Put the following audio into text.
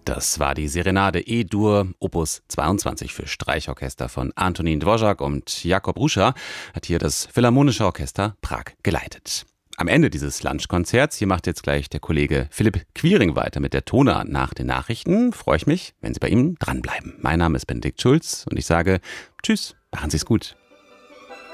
Das war die Serenade E-Dur Opus 22 für Streichorchester von Antonín Dvořák und Jakub Ruša hat hier das Philharmonische Orchester Prag geleitet. Am Ende dieses Lunchkonzerts, hier macht jetzt gleich der Kollege Philipp Quiring weiter mit der Tonart nach den Nachrichten. Freue ich mich, wenn Sie bei ihm dranbleiben. Mein Name ist Benedikt Schulz und ich sage Tschüss, machen Sie es gut.